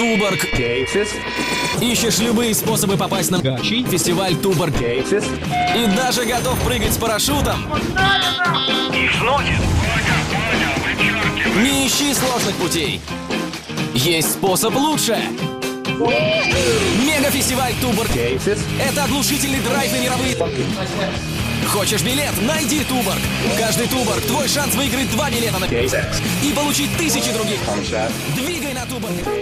Туборг. Ищешь любые способы попасть на фестиваль Туборг. И даже готов прыгать с парашютом. Не ищи сложных путей. Есть способ лучше. Мегафестиваль Туборг. Это оглушительный драйв на мировые... Хочешь билет? Найди Туборг. Каждый Туборг — твой шанс выиграть 2 билета на... и получить тысячи других. Двигай на Туборг.